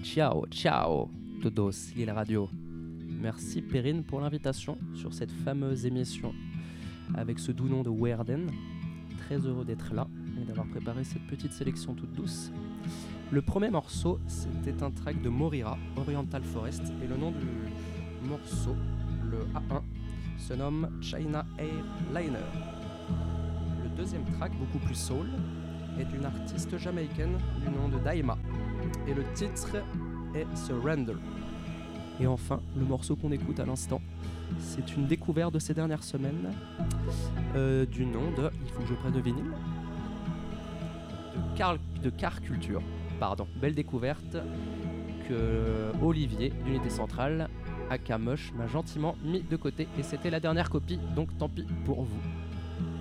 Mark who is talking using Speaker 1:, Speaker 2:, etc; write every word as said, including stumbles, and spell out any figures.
Speaker 1: Ciao, ciao, todos, Lille Radio. Merci Perrine pour l'invitation sur cette fameuse émission avec ce doux nom de Werden. Très heureux d'être là et d'avoir préparé cette petite sélection toute douce. Le premier morceau, c'était un track de Morira, Oriental Forest, et le nom du morceau, le A un, se nomme China Airliner. Le deuxième track, beaucoup plus soul, est d'une artiste jamaïcaine du nom de Daima, et le titre est Surrender. Et enfin, le morceau qu'on écoute à l'instant, c'est une découverte de ces dernières semaines euh, du nom de, il faut que je prenne le vinyle, de Car, de Car Culture. Pardon, belle découverte que Olivier d'Unité Centrale, aka Moche, m'a gentiment mis de côté, et c'était la dernière copie, donc tant pis pour vous.